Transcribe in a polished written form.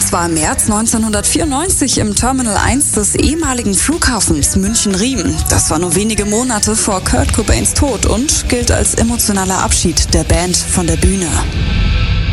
Das war im März 1994 im Terminal 1 des ehemaligen Flughafens München-Riem. Das war nur wenige Monate vor Kurt Cobains Tod und gilt als emotionaler Abschied der Band von der Bühne.